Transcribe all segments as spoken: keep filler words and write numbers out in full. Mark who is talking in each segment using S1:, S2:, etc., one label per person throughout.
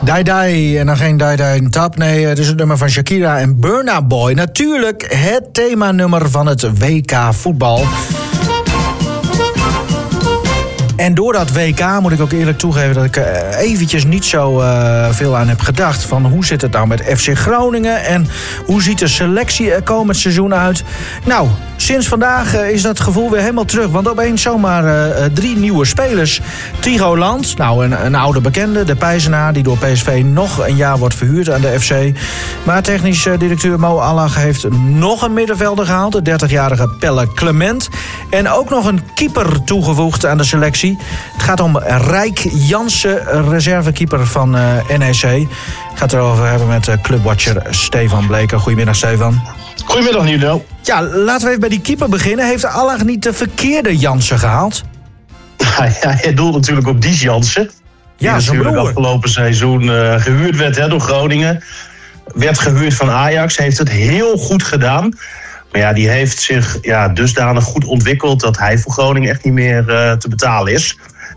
S1: Dai Dai en dan geen Dai Dai Tap. Nee, het is het nummer van Shakira en Burna Boy. Natuurlijk het themanummer van het W K voetbal. En door dat W K moet ik ook eerlijk toegeven dat ik er eventjes niet zo uh, veel aan heb gedacht. Van hoe zit het nou met F C Groningen en hoe ziet de selectie er komend seizoen uit? Nou, sinds vandaag uh, is dat gevoel weer helemaal terug. Want opeens zomaar uh, drie nieuwe spelers. Tigo Land, nou een, een oude bekende, de Pijzenaar, die door P S V nog een jaar wordt verhuurd aan de F C. Maar technisch uh, directeur Mo Allag heeft nog een middenvelder gehaald, de dertigjarige Pelle Clement. En ook nog een keeper toegevoegd aan de selectie. Het gaat om Rijk Jansen, reservekeeper van uh, N E C. Ik ga het erover hebben met uh, clubwatcher Stefan Bleker. Goedemiddag, Stefan.
S2: Goedemiddag, Nino.
S1: Ja, laten we even bij die keeper beginnen. Heeft Allag niet de verkeerde Jansen gehaald?
S2: Ja, hij doelt natuurlijk op Dies Jansen.
S1: Ja,
S2: die
S1: zo'n
S2: natuurlijk
S1: broer.
S2: afgelopen seizoen uh, gehuurd werd hè, door Groningen. Werd gehuurd van Ajax. Heeft het heel goed gedaan. Maar ja, die heeft zich ja, dusdanig goed ontwikkeld dat hij voor Groningen echt niet meer uh, te betalen is.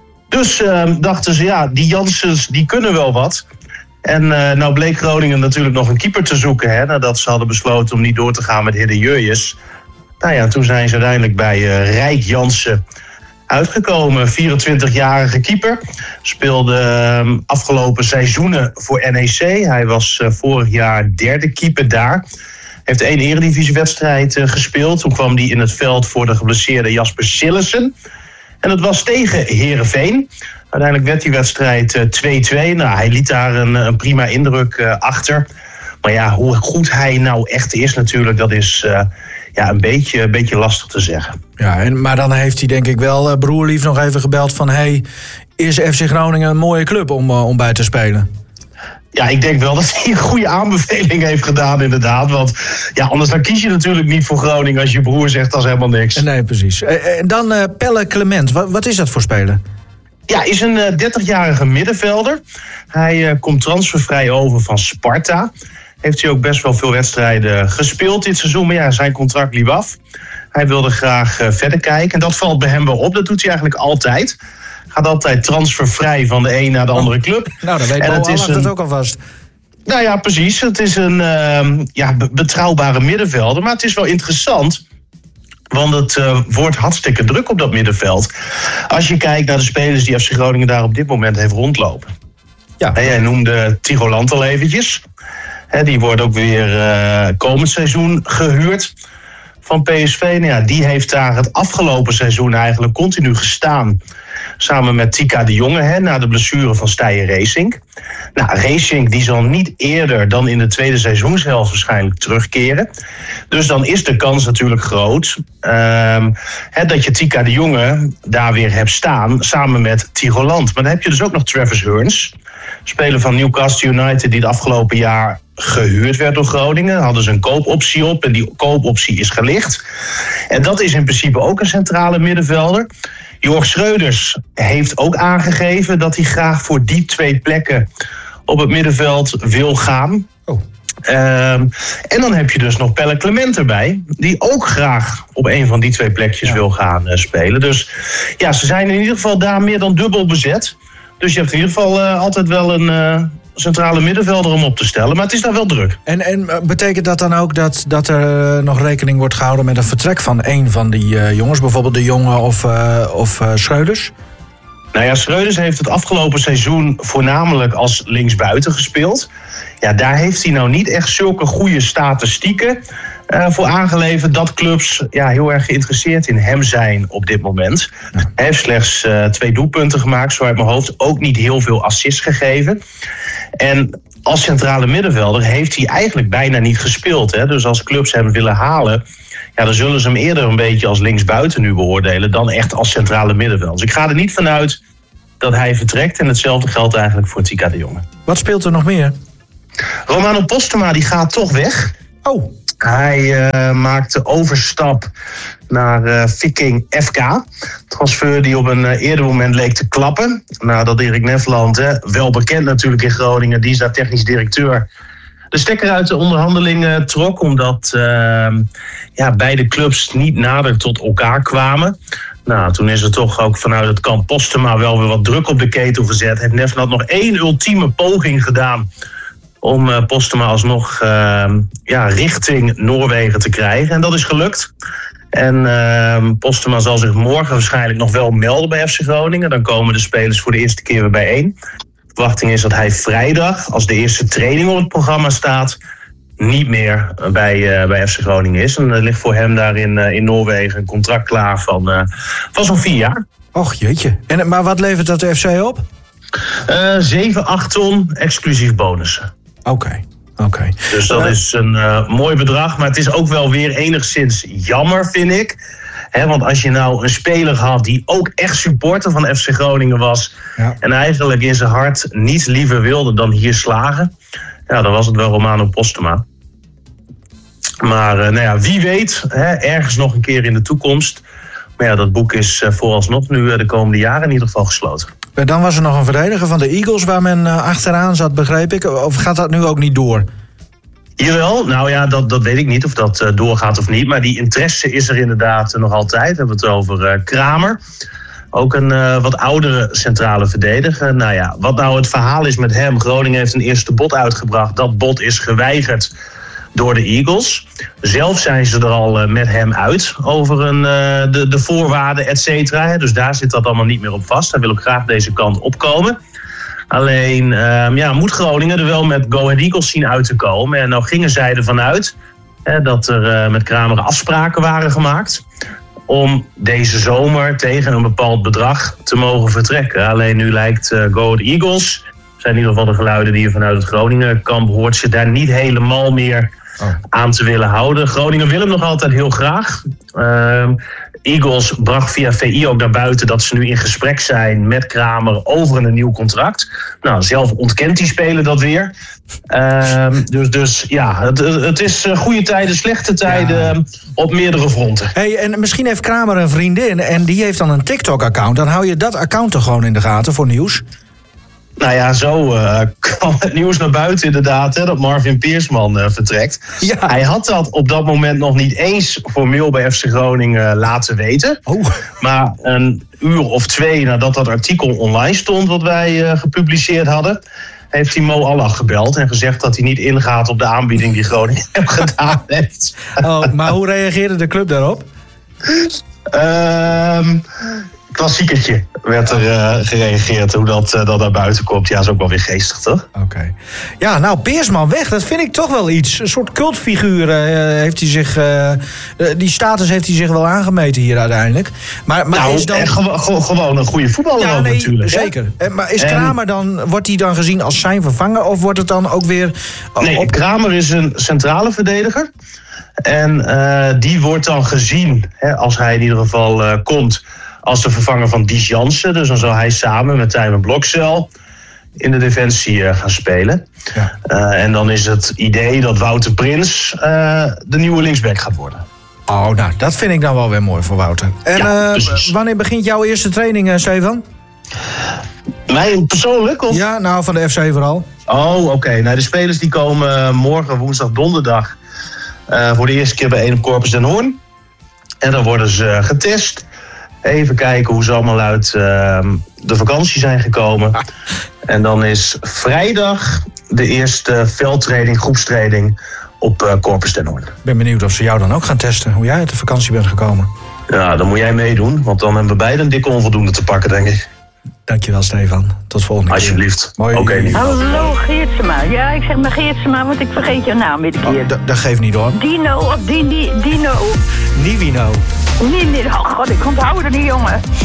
S2: Dus uh, dachten ze, ja, die Janssens die kunnen wel wat. En uh, nou bleek Groningen natuurlijk nog een keeper te zoeken. Hè, nadat ze hadden besloten om niet door te gaan met Hidde Jurjes. Nou ja, toen zijn ze uiteindelijk bij uh, Rijk Jansen uitgekomen. vierentwintigjarige keeper. Speelde uh, afgelopen seizoenen voor N E C. Hij was uh, vorig jaar derde keeper daar. Heeft één eredivisiewedstrijd uh, gespeeld. Toen kwam hij in het veld voor de geblesseerde Jasper Sillissen. En dat was tegen Heerenveen. Uiteindelijk werd die wedstrijd uh, twee-twee. Nou, hij liet daar een, een prima indruk uh, achter. Maar ja, hoe goed hij nou echt is natuurlijk, dat is uh, ja, een, beetje, een beetje lastig te zeggen.
S1: Ja, en, maar dan heeft hij denk ik wel uh, broerlief nog even gebeld van... hey, is F C Groningen een mooie club om, uh, om bij te spelen?
S2: Ja, ik denk wel dat hij een goede aanbeveling heeft gedaan inderdaad. Want ja, anders dan kies je natuurlijk niet voor Groningen als je broer zegt dat is helemaal niks.
S1: Nee, precies. En uh, dan uh, Pelle Clement. Wat, wat is dat voor speler?
S2: Ja, is een uh, dertigjarige middenvelder. Hij uh, komt transfervrij over van Sparta. Heeft hij ook best wel veel wedstrijden gespeeld dit seizoen. Maar ja, zijn contract liep af. Hij wilde graag uh, verder kijken. En dat valt bij hem wel op. Dat doet hij eigenlijk altijd. Gaat altijd transfervrij van de een naar de andere club.
S1: Nou, dan weet Mo Allag het ook alvast.
S2: Nou ja, precies. Het is een uh, ja, betrouwbare middenvelder. Maar het is wel interessant. Want het uh, wordt hartstikke druk op dat middenveld. Als je kijkt naar de spelers die F C Groningen daar op dit moment heeft rondlopen.
S1: Ja.
S2: En jij noemde Tigo Land al eventjes. He, die wordt ook weer uh, komend seizoen gehuurd van P S V. Nou ja, die heeft daar het afgelopen seizoen eigenlijk continu gestaan. Samen met Tika de Jonge, hè, na de blessure van Steyr Racing. Nou, Racing die zal niet eerder dan in de tweede seizoenshelft waarschijnlijk terugkeren. Dus dan is de kans natuurlijk groot um, hè, dat je Tika de Jonge daar weer hebt staan, samen met Tigo Land. Maar dan heb je dus ook nog Travis Hearns, speler van Newcastle United, die het afgelopen jaar gehuurd werd door Groningen. Hadden ze een koopoptie op en die koopoptie is gelicht. En dat is in principe ook een centrale middenvelder. Jorg Schreuders heeft ook aangegeven dat hij graag voor die twee plekken op het middenveld wil gaan.
S1: Oh.
S2: Um, en dan heb je dus nog Pelle Clement erbij, die ook graag op een van die twee plekjes ja. wil gaan uh, spelen. Dus ja, ze zijn in ieder geval daar meer dan dubbel bezet. Dus je hebt in ieder geval uh, altijd wel een uh, centrale middenvelder om op te stellen. Maar het is daar wel druk.
S1: En, en betekent dat dan ook dat, dat er uh, nog rekening wordt gehouden met een vertrek van een van die uh, jongens? Bijvoorbeeld de Jonge of, uh, of uh, Schreuders?
S2: Nou ja, Schreuders heeft het afgelopen seizoen voornamelijk als linksbuiten gespeeld. Ja, daar heeft hij nou niet echt zulke goede statistieken uh, voor aangeleverd dat clubs ja, heel erg geïnteresseerd in hem zijn op dit moment. Ja. Hij heeft slechts uh, twee doelpunten gemaakt, zo uit mijn hoofd. Ook niet heel veel assists gegeven. En als centrale middenvelder heeft hij eigenlijk bijna niet gespeeld. Hè? Dus als clubs hem willen halen, ja, dan zullen ze hem eerder een beetje als linksbuiten nu beoordelen dan echt als centrale middenvelder. Dus ik ga er niet vanuit dat hij vertrekt. En hetzelfde geldt eigenlijk voor Tika de Jonge.
S1: Wat speelt er nog meer?
S2: Romano Postema die gaat toch weg.
S1: Oh.
S2: Hij uh, maakt de overstap naar uh, Viking F K. Transfer die op een uh, eerder moment leek te klappen. Nadat Erik Nefland, hè, wel bekend natuurlijk in Groningen, die is daar technisch directeur, de stekker uit de onderhandelingen trok. Omdat uh, ja, beide clubs niet nader tot elkaar kwamen. Nou, toen is er toch ook vanuit het kamp Postema wel weer wat druk op de ketel gezet. Heeft Nevnat nog één ultieme poging gedaan om uh, Postema alsnog uh, ja, richting Noorwegen te krijgen. En dat is gelukt. En uh, Postema zal zich morgen waarschijnlijk nog wel melden bij F C Groningen. Dan komen de spelers voor de eerste keer weer bijeen. De verwachting is dat hij vrijdag, als de eerste training op het programma staat, niet meer bij, uh, bij F C Groningen is. En er ligt voor hem daar in, uh, in Noorwegen een contract klaar van, uh, van zo'n vier jaar.
S1: Och jeetje. En, maar wat levert dat de F C op?
S2: Uh, zeven, acht ton exclusief bonussen.
S1: Oké. Okay. Okay.
S2: Dus dat uh, is een uh, mooi bedrag. Maar het is ook wel weer enigszins jammer, vind ik. He, want als je nou een speler had die ook echt supporter van F C Groningen was, ja, en eigenlijk in zijn hart niets liever wilde dan hier slagen, ja, dan was het wel Romano Postema. Maar uh, nou ja, wie weet, hè, ergens nog een keer in de toekomst. Maar ja, dat boek is uh, vooralsnog nu uh, de komende jaren in ieder geval gesloten.
S1: Dan was er nog een verdediger van de Eagles waar men uh, achteraan zat, begreep ik. Of gaat dat nu ook niet door?
S2: Jawel, nou ja, dat, dat weet ik niet of dat uh, doorgaat of niet. Maar die interesse is er inderdaad uh, nog altijd. We hebben het over uh, Kramer. Ook een uh, wat oudere centrale verdediger. Nou ja, wat nou het verhaal is met hem. Groningen heeft een eerste bod uitgebracht. Dat bod is geweigerd door de Eagles. Zelf zijn ze er al uh, met hem uit over een, uh, de, de voorwaarden, et cetera. Dus daar zit dat allemaal niet meer op vast. Hij wil ook graag deze kant opkomen. Alleen uh, ja, moet Groningen er wel met Go Ahead Eagles zien uit te komen. En nou gingen zij ervan uit hè, dat er uh, met Kramer afspraken waren gemaakt om deze zomer tegen een bepaald bedrag te mogen vertrekken. Alleen nu lijkt uh, Go Ahead Eagles, zijn in ieder geval de geluiden die je vanuit het Groningen-kamp hoort, ze daar niet helemaal meer oh. aan te willen houden. Groningen wil hem nog altijd heel graag. Uh, Eagles bracht via V I ook naar buiten dat ze nu in gesprek zijn met Kramer over een nieuw contract. Nou, zelf ontkent die speler dat weer. Uh, dus, dus ja, het, het is goede tijden, slechte tijden ja. op meerdere fronten.
S1: Hey, en misschien heeft Kramer een vriendin en die heeft dan een TikTok-account. Dan hou je dat account er gewoon in de gaten voor nieuws.
S2: Nou ja, zo uh, kwam het nieuws naar buiten inderdaad, hè, dat Marvin Peersman uh, vertrekt. Ja. Hij had dat op dat moment nog niet eens formeel bij F C Groningen uh, laten weten. Oh. Maar een uur of twee nadat dat artikel online stond, wat wij uh, gepubliceerd hadden, heeft hij Mo Allah gebeld en gezegd dat hij niet ingaat op de aanbieding die Groningen hem gedaan heeft.
S1: Oh, maar hoe reageerde de club daarop?
S2: Ehm... Um, Klassiekertje werd er uh, gereageerd, hoe dat, uh, dat naar buiten komt. Ja, is ook wel weer geestig, toch?
S1: Oké. Okay. Ja, nou, Peersman weg, dat vind ik toch wel iets. Een soort cultfiguur uh, heeft hij zich... Uh, die status heeft hij zich wel aangemeten hier uiteindelijk. Maar, maar
S2: nou,
S1: is dan...
S2: Gewo- gewo- gewoon een goede voetballer
S1: ja,
S2: ook
S1: nee,
S2: natuurlijk.
S1: Zeker. Hè? Maar is Kramer dan, wordt hij dan gezien als zijn vervanger? Of wordt het dan ook weer...
S2: Nee, op... Kramer is een centrale verdediger. En uh, die wordt dan gezien, hè, als hij in ieder geval uh, komt, als de vervanger van Dies Jansen. Dus dan zal hij samen met Tijmen Blokcel in de defensie uh, gaan spelen. Ja. Uh, en dan is het idee dat Wouter Prins uh, de nieuwe linksback gaat worden.
S1: Oh, nou, dat vind ik dan wel weer mooi voor Wouter. En ja, uh, wanneer begint jouw eerste training, uh, Stefan?
S2: Mij persoonlijk? Of?
S1: Ja, nou, van de F C vooral.
S2: Oh, oké. Okay. Nou, de spelers die komen morgen, woensdag, donderdag Uh, voor de eerste keer bij één op Corpus den Hoorn. En dan worden ze getest. Even kijken hoe ze allemaal uit uh, de vakantie zijn gekomen. Ah. En dan is vrijdag de eerste veldtraining, groepstraining op uh, Corpus den Hoorn. Ik
S1: ben benieuwd of ze jou dan ook gaan testen, hoe jij uit de vakantie bent gekomen.
S2: Ja, dan moet jij meedoen, want dan hebben we beide een dikke onvoldoende te pakken, denk ik.
S1: Dankjewel, Stefan. Tot volgende keer.
S2: Alsjeblieft.
S1: Mooi.
S2: Oké, okay,
S3: hallo, Geertsema. Ja, ik zeg maar Geertsema, want ik vergeet jouw naam iedere keer.
S1: Oh, d- dat geeft niet hoor.
S3: Dino of Dini, Dino.
S1: Nivino.
S3: Nee, nee, oh god, ik onthoud het niet, jongen.